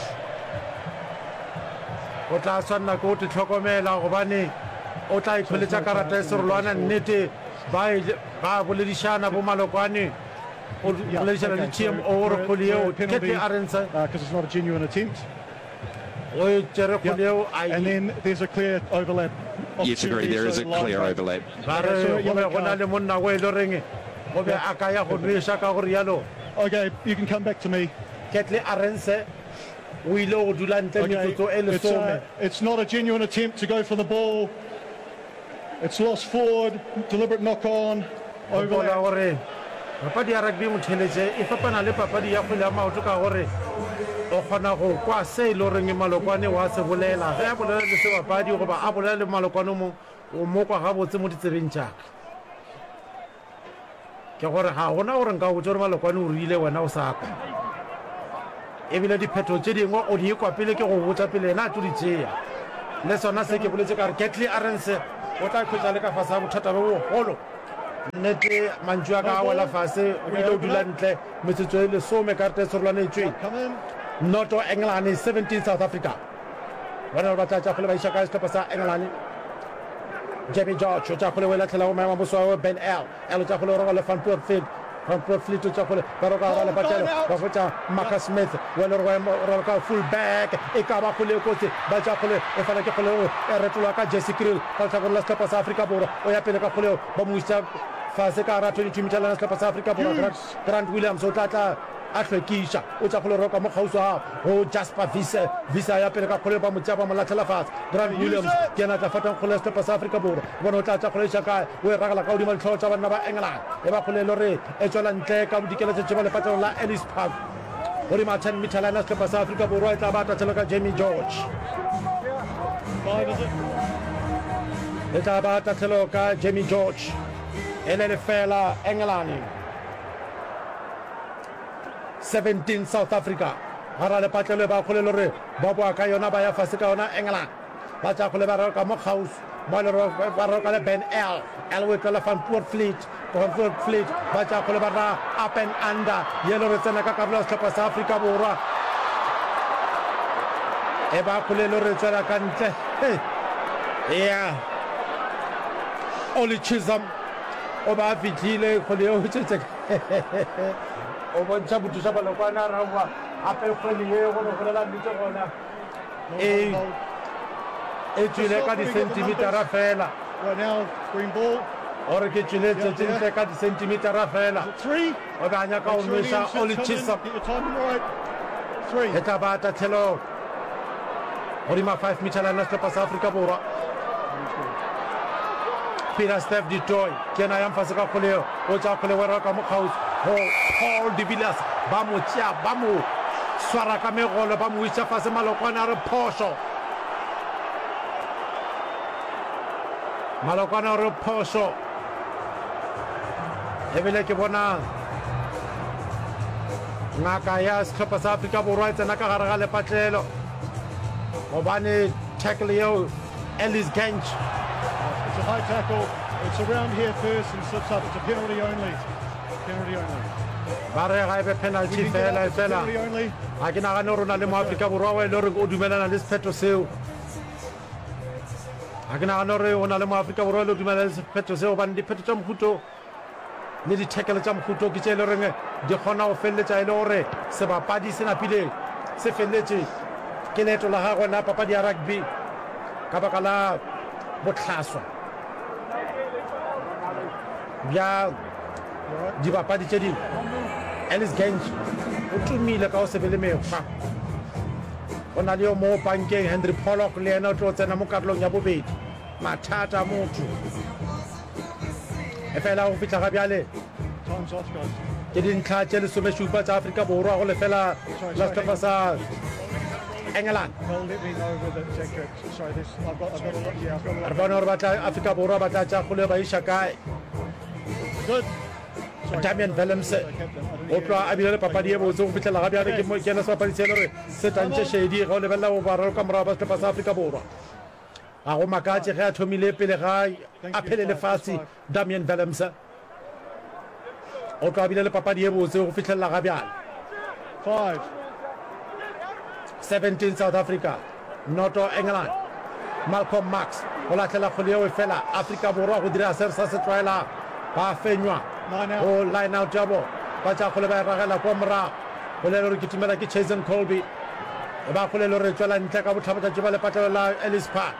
o tla tshwanela ko go te tlhokomela gobane o tla ikgweletša karata e serolwana nnete ba e- ba boledišana bo malokwane o boledišana le T M O gore kgole eo Catley Arendse Because it's not a genuine attempt. o e tšere kgole eo a And then there's a clear overlap. Yes, agree. There is a clear overlap. ba Okay, so re go be yellow go na card. le monna go e le goreng go be a ka ya go nweša ka gore yalo Okay, you can come back to me. Catley Arendse o ile go dula ntle Okay, metsotso e it's, uh, lesome it's not a genuine attempt to go for the ball. It's lost forward, deliberate knock-on, gopola overlap. gore papadi ya rugby motheletše e fapana le papadi ya kgwele ya maoto ka gore o kgona go kwa se e le goreng malokwane wa se bolela ge a bolela le sebapadi goba a bolela le malokwane mo o mo kwa gabotse mo ditsebeng tšaka ke gore ga gona gore nka botse gore malokwane o rile wena o sa kwa ebile dipheto tše dingwe o di ekwa pele ke go botsa pele ena a tlo di tšea le sona se ke boletse ka re Catley Arendse o tla khwetša le ka fase ya bothata bo bogolo nnete mantšu a ka a wela fase o ile o dula ntle metsotso e lesome ka rete serolwanetswe Come in. noto England seventeen South Africa bona ba tla tla go le ba isha ka setlhopha sa England Jamie George o tla go le wela tlhela go maema boswa Ben L L tla go le roga le Van Poortvliet Van Poortvliet o tla go le ba roga ba le batelo ba fotsa Marcus Smith wela roga ka full back e ka ba go le kotse ba tla go le e fela ke go le e retolwa ka Jesse Kriel ka tla go le setlhopha sa Africa Borwa o ya pele ka go le ba mo isa fase ka ra twenty-two meter la setlhopha sa Africa Borwa Grant Williams o tla tla a hlwekisha o tla go le roka mo gauso ha go Jasper Visa Visa ya pele ka go le ba mo tsaba mo latlhela fatshe Grant Williams ke na tla fatang go le setlhopha sa Africa Borwa bona o tla tla go le shaka o e ragala ka odimo letlholo tsa banna ba England e ba go le lore e tswela ntle ka bodikela tse tseba le patlelo la Ellis Park o di ma ten meter la setlhopha sa Africa Borwa e tla ba tla ka Jamie George Five, is it? e tla ba tla ka Jamie George e le le fela England seventeen South Africa gara le patlelo ba go le lore ba boa ka yona ba ya fase ka yona England ba tla go le ba roka mo house ba le ba roka le Ben L L we tla Van Poortvliet Van Poortvliet ba tla go le ba ra up and under yelo re tsena ka karolo setlhopha sa Africa Borwa e ba go le lore tsela ka ntle yeah Oli Chisholm o ba fitlhile go le o tsetse o bontsha bothusa balokwana rawa ape kgwele ye go no golela nnete gona e e tswile ka disentimetera fela Right now, green ball. ore ke tswile tsetsentle ka disentimetera fela Three. o ba nya ka o Make sure nwesa the Oli insets come in. Chisholm Get your timing right. Three. e tla ba tatlhelo godima five meter line setlhopha sa Africa Borwa Peter Steph du Toit ke ena yang fase ka kgoleo o tsa kgole wa ka mo kgaus ho Paul de Villiers ba mo tsia ba mo swara ka megolo ba mo isa fase malokwana re phoso malokwana re phoso e bile ke bona ngaka ya setlhopha sa Africa Borwa e tsena ka gare ga lepatlelo gobane tackle eo Ellis Gench It's a high tackle. It's around here first and slips up. It's a penalty only. Penalty only. ba re ga e be penalty We can get fela up e to fela penalty only. ga ke nagane rona le mo Africa Borwa wa e le gore o dumelana le sephetho seo ga ke nagane gore o na le mo Africa Borwa le o dumelana le sephetho seo gobane diphetho tsa mohuto le dithekele tsa mohuto ke tse e le goreng di kgona go feleletsa e le gore sebapadi se napile se feleletse ke leeto la gagwe la papadi ya rugby ka baka la botlhaswa bja dibapadi tse dingwe Ellis Gench o tumile ka o se be le mekgwa go na le yo mo bankeng Henry Pollock le ena o tlo tsena mo karolong ya bobedi mathata a motho e fela go fitlha ga bjale Time's off, guys. ke dintlha tse lesomešupa tsa Africa Borwa go lefela la setlhopha sa England Well, let me know whether it's accurate. Sorry, this I've got, I've got a lot. Yeah, I've got a lot. re bona gore ba tla Africa Borwa ba tla tsa go le ba iša kae Good. Sorry, Damian Willemse Captain, I didn't o hear tloa a bile le papadi e botse go fitlhela ga bjale ke mo- ke ena sebapadi se e le gore se tantše shedi ga o lebelela go bararo ka morago ba setlhopha sa Africa Borwa ga go makatse ge a thomile pele ga a phele lefatshe Damian Willemse o tloa bile le papadi e botse go fitlhelela ga bjale Five. seventeen South Africa noto England Malcolm Marx go latlhela kgole eo e fela Africa Borwa go dira se re sa se tlwaelang ba fenywa Line out. go line out jabo ba tsa kgole ba e ragela kwa morago go le gore ke tumela ke Jason Colby e ba kgole le gore e tswela ntle ka botlhabotlhatse ba lepatlelo la Ellis Park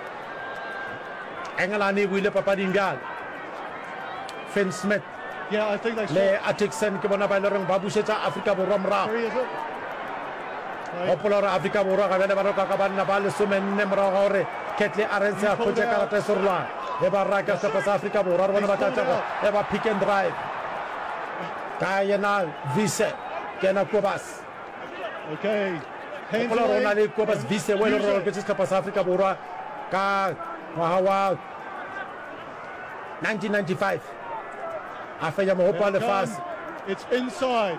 England e buile papading bjale Finn Smith Yeah, I think they le saw Atkinson ke bona ba e le goreng ba busetsa Africa Borwa morago three, is it? gopola gore Africa Borwa ga bjale ba roka ka banna ba lesomenne morago ga gore Ketley Arendse a kgotse karata e serolwana e ba raka setlhopha sa Africa Borwa re bona ba tlatsago e ba pick and drive ka yena Vise ke ena Kobas Okay. Hands gopola gore o na away. le Kobas Vise o e le gore ke setlhopha sa Africa Borwa ka ngwaga wa nineteen ninety-five a fenya mogopo a lefatshe It's inside.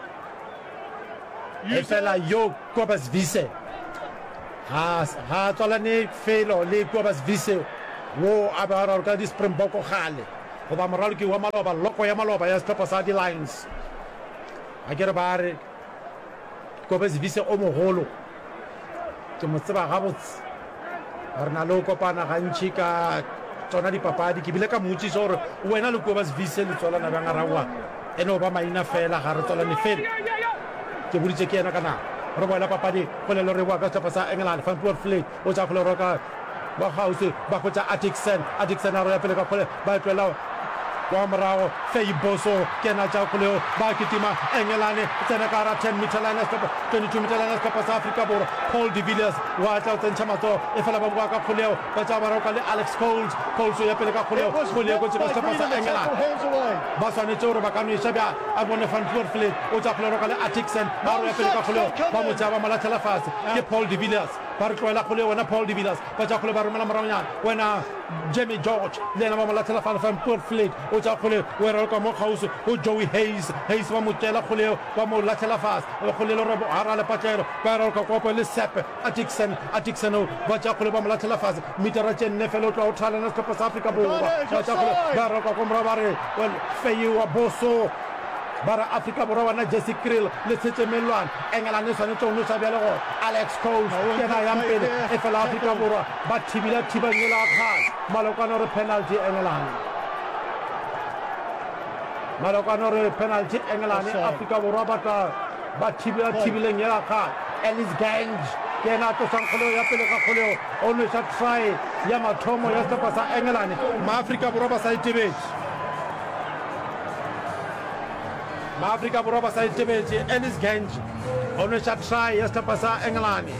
e Use fela that. yo Kobas Vise ha ha tswalane felo le Kobas Vise wo a ba ra ka di Springbok gale go ba moraloki wa maloba loko ya maloba ya setlhopha sa di-Lions a ke re ba re Kobus Wiese o mogolo ke mo tseba gabotse re na le o kopana gantšhi ka tsona dipapadi ke bile ka motsiša gore wena le Kobus Wiese le tswalana bjang a raoa ene o ba maina fela ga re tswalane fela ke boditse ke ena ka nako re boela papadi go le le re boa ka setlhopha sa England Van Poortvliet o tsa kgole roka ba gausi ba go tsa Atkinson Atkinson a re ya pele ka kgole ba tloela kwa morago Faye Boso ke na tsa kgole ba kitima England tsena ka ra ten meter line stop twenty-two meter line stop sa Africa Borwa Paul de Villiers wa tla tsentšha matso e fela ba bua ka kgoleo ba tsa ba roka le Alex Coles Coles ya pele ka kgoleo kgoleo go tsa setlhopha sa England ba tshwanetse gore ba ka no ishabja a bone Van Poortvliet o tsa kgole roka le Atkinson ba ro ya pele ka kgoleo ba mo tsa ba malatlhela fatshe ke Paul de Villiers ba re tloela kgoleo wena Paul de Villiers ba tsa kgole ba romela moranyana wena Jamie George le ena ba malatlhela fa Van Poortvliet o tsa kgole we roka mo gausi o Joey Hayes Hayes ba mo tela kgoleo ba mo latlhela fatshe kgolelo re ara le patlelo ba roka kopo le Sepe Atkinson Atkinson ba tsa kgole ba mo latlhela fatshe mitara tse nne fela o tla o thalana setlhopha sa Africa Borwa ba tsa kgole ba roka ko mora ba re well Faye wa Boso bara Africa Borwa wana Jesse Kriel le tshetse melwana England e tshwanetse o no sa bjale go Alex Coles ke na ya mpele e fela Africa Borwa ba thibila thibanyela kgale malokano re penalty England malokano re penalty England Africa Borwa ba tla ba thibila thibileng ya kgale Ellis Gange ke na to sang kholo ya pele ka kholo o no sa try ya mathomo ya setlhopha sa England ma Africa Borwa ba sa itebetse ma Africa Borwa ba sa itebetse Ellis Gange o no sa try ya setlhopha sa England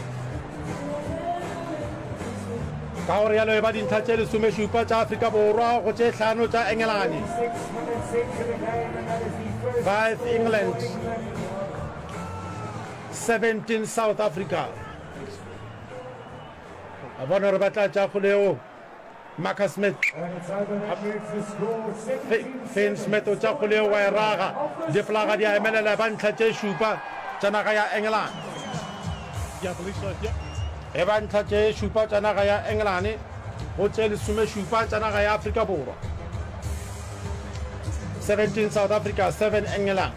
ka gore yalo e ba dintlha tse lesomešupa tša Africa Borwa go tše hlano tša England five England seventeen South Africa a bona gore ba tla tša kgoleo Marcus Smith Finn Smith o tša kgoleo wa e raga diflaga di a emelela ba ntlha tše šupa tša naga ya England e ba ntlha tše šupa tša naga ya England go tše lesomešupa tša naga ya Africa Borwa seventeen South Africa seven England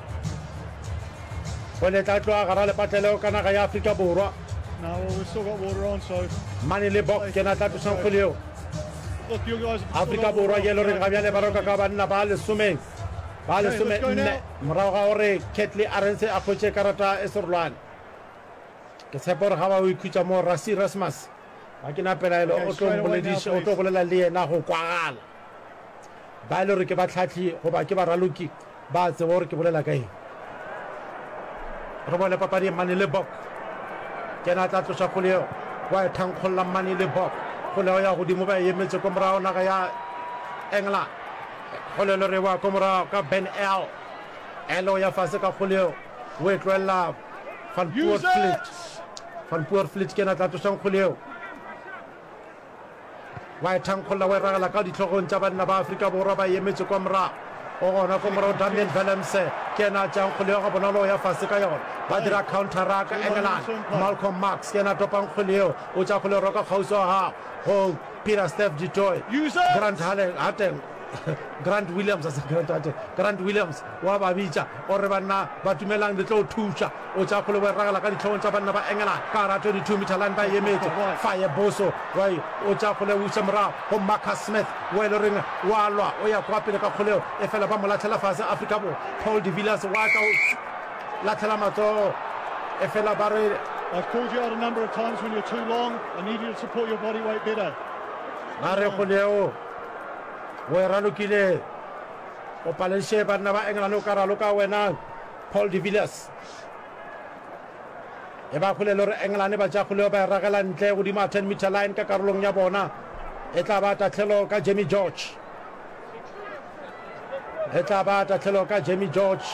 go le tla tloa gara lepatleleo ka naga ya Africa Borwa No, well, we've still got water on, so mane le bok ke na tla tlosang kgoleo look, you guys have Africa Borwa ye le re ga bjale ba roka ka banna ba lesomeng ba lesome nne morago ga gore Ketley Arendse a khotše karata e serolwane ke tshepa gore ga ba o ikhutša mo Rassie Erasmus ba ke na pelaelo o tlo mbolediše o tlo bolela le yena go kwagala ba le gore ke batlhatlhi goba ke baraloki ba tseba gore ke bolela ka eng re bone papadi mane le bok ke na tla tloša kgoleo wa e thankgolola mane le bok kgoleo ya godimo ba e emetse ko morago naga ya England kgolelo re wa ko morago ka Ben L elo ya fase ka kgoleo o e tloelela Van Poortvliet Van Poortvliet ke na tla tlosang kgoleo wa e thankgolola wa e ragela ka ditlhogong tša banna ba Africa Borwa ba emetse kwa morago o gona ko morago Damian Willemse ke na tšang kgoleo ga bonolo ya fase ka yona ba dira counterack England Malcolm Marx ke na topang kgoleo o tša kgoleo roka kgausi wa gago go Peter Steph du Toit Grant Hatton Grant Williams as Grant Hatton Grant Williams wa ba bitša o re banna ba tumelang di tlo thuša o tša kgoleo ba e ragela ka ditlhogong tša banna ba England ka ra twenty-two meter line ba emetse Faye Boso wa o tša kgoleo o iša morago go Marcus Smith wa e le reng wa lwa o ya kwa pele ka kgoleo e fela ba mo latlhela fase Africa Borwa Paul de Villiers wa tla latlhela matsogo e fela ba re I've called you out a number of times when you're too long. I need you to support your body weight better. ba re kgoleo o e ralokile o paleshe banna ba England o ka raloka wena Paul de Villiers e ba kgolelo re England ba tša kgoleo ba e ragela ntle godimo ten meter line ka karolong ya bona e tla ba tatlhelo ka Jamie George e tla ba tatlhelo ka Jamie George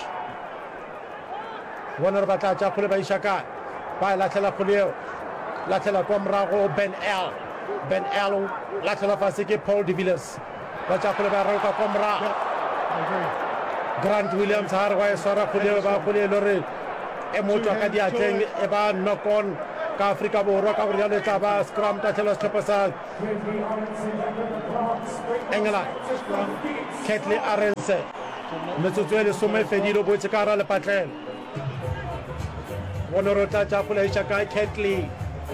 bona re ba tla tša kgole ba iša kae ba e latlhela kgoleo latlhela kwa morago Ben L Ben L latlhela fase ke Paul de Villiers ba tša kgole ba raloka kwa morago Grant Williams ha re wa e swara kgoleo ba kgolelo re e motswa ka diatleng e ba knock on ka Afrika Borwa ka gore ya le tla ba scrum tatlhelo setlhopha sa England. Katley Arendse metsotso e lesome e fedile o boetse ka gara lepatlelo bone gore o tla tsa golaiša ka Katley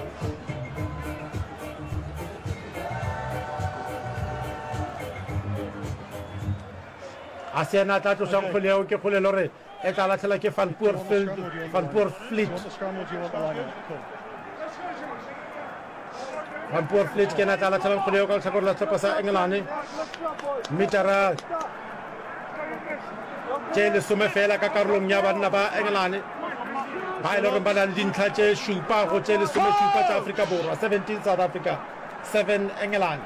a se ena a tla tlosang kgole eo ke kgole le gore e tla latlhela ke Van Poorfield Van Poorfleet Van Poorfleet ke ena tla latlhelang kgole eo ka letlhakore la setlhopha sa England metara tse lesome fela ka karolong ya banna ba England ba e le gore ba na le dintlha tse šupa go tse lesome šupa tsa Afrika Borwa seventeen South Africa seven England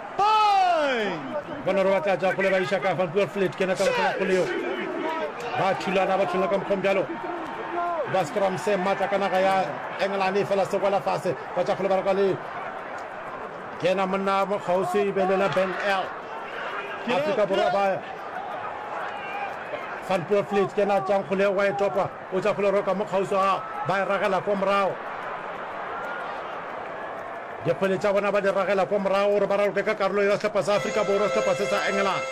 bona re ba tla tsa kgole ba iša ka Van Poorfleet ke ena tla latlhela kgole eo ba thulana ba thulana ka mokgong bjalo ba scrum se matla ka naga ya England e fela sekwela fase ba tsa kgole ba reka le ke ena monna mo kgausi e belela Ben L Afrika Borwa ba Van Poorfleet ke ena tjang kgole wa e topa o tsa kgole roka mo kgausi wa ba e ragela kwa morago dikgwele tsa bona ba di ragela kwa morago gore ba raloke ka karolo ya setlhopha sa Afrika Borwa setlhopha se sa England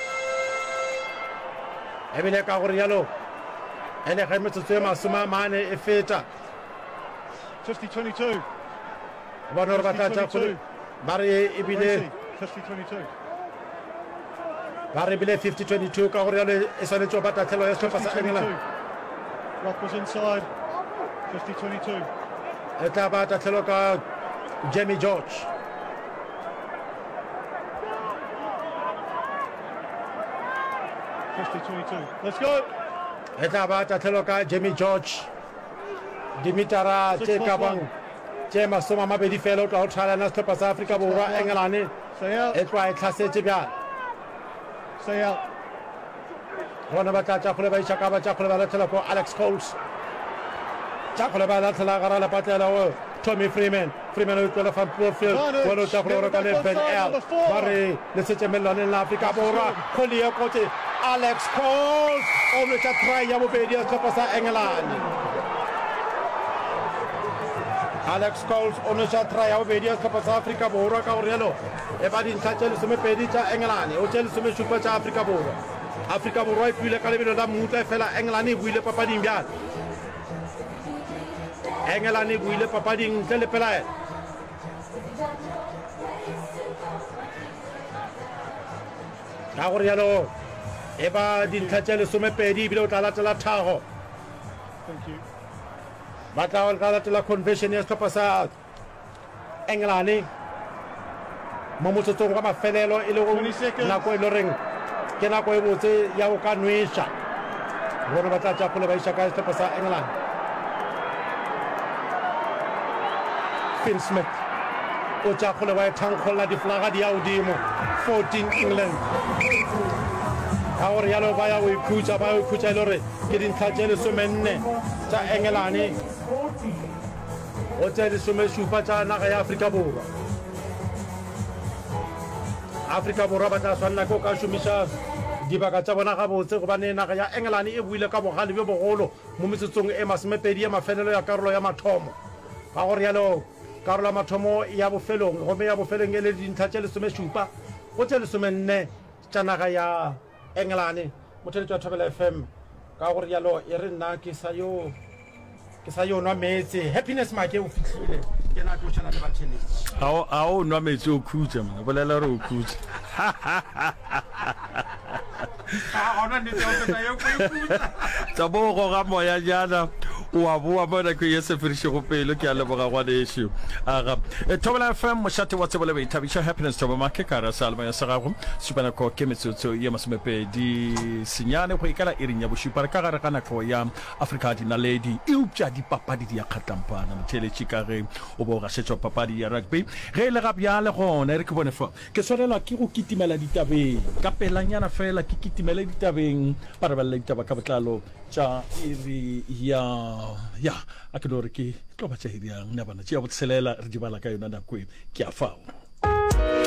ebile ka gore yalo ene ga metsotso e masome a mane e feta fifty twenty-two bona gore ba tla tsa kgole ba re ebile fifty twenty-two ba re ebile fifty twenty-two ka gore yalo e swanetse go ba tatlhelo ya setlhopha sa England Rock was inside fifty twenty-two e tla ba tatlhelo ka Jamie George fifty twenty-two let's go e tla ba tatlhelo ka Jamie George dimitara tse ka bang tse masome a mabedi fela o tla go tlhalana setlhopha sa Afrika Borwa England e tloa e tlhasetse bjale stay out bona ba tla tsa kgole ba iša ka ba tsa kgole ba latlhela ko Alex Coles tsa kgole ba latlhela gara lepatlela o Tommy Freeman Freeman o tlola Van Poorfield bona o tla kgole go reka le Ben L ba re le setse melelwaneng la Afrika Borwa kgole e kotse Alex Coles o letsa try ya bobedi ya setlhopha sa England Alex Coles o letsa try ya bobedi ya setlhopha sa Afrika Borwa ka gore yalo e ba dintlha tse lesomepedi tsa England o tse lesomešupa tsa Afrika Borwa Afrika Borwa e buile ka lebelo la mutla fela England e buile papading bjale England e buile papading ntle le pelaela ka gore yalo e ba dintlha tse lesomepedi ebile o tla latela thago ba tla tla latela convention ya setlhopha sa England mo motsotsong wa mafelelo e le go nako e le reng ke nako e botse ya go ka nweša bona ba tla tsa kgole ba iša ka setlhopha sa England Finn Smith o tsa kgole ba e thankgolla diflaga di ya godimo fourteen England ka gore yalo ba ya go ikhutsa ba ya go ikhutsa e le gore ke dintlha tse lesomenne tsa England o tse lesomešupa tsa naga ya Afrika Borwa Afrika Borwa ba tla tshwanela ke o ka šomiša dibaka tsa bona gabotse gobane naga ya England e buile ka bogale bjo bogolo mo metsotsong e masomepedi ya mafelelo ya karolo ya mathomo ka gore yalo karolo ya mathomo ya bofelong gomme ya bofelong e le dintlha tse lesomešupa go tse lesomenne tša naga ya England motheletši wa Thobela F M ka gore yalo e re nna ke sa yo ke sa yo nwa metse Happiness Make o fitlhile ke na tlo tšhana le batheletši a o nwa metse o khutsa mona bolela gore o khutsa tsa bo go ga moya jana o a boa bona ke ye se firiše go pele ke a leboga gwa lesho aga Thobela F M mošate wa tsebole ba ithabisha Happiness Thobela Make ka ra salma ya segago supana ko ke metsotso ye masomepedi senyane go ikala iring ya bošupa ka gare ga nako ya Africa Dinaledi e upša dipapadi di ya kgatampana motheletši ka ge o bo ga šetšwa papadi ya rugby ge le ga bjale gona e re ke bone fa ke swanelwa ke go kitimela ditabeng ka pelanyana fela ke kitimele ditabeng ba re balela ditaba ka botlalo tša iri ya ya a ke no re ke tlo ba tša iri yang na bana tšea botshelela re di bala ka yona nako e ke a fao